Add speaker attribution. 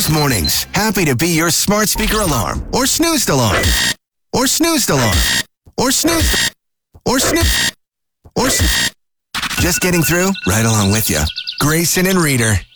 Speaker 1: News Mornings. Happy to be your smart speaker alarm. Or snoozed alarm. Or snoozed alarm. Or snoozed. Or snooze. Or just getting through right along with you. Grayson and Reader.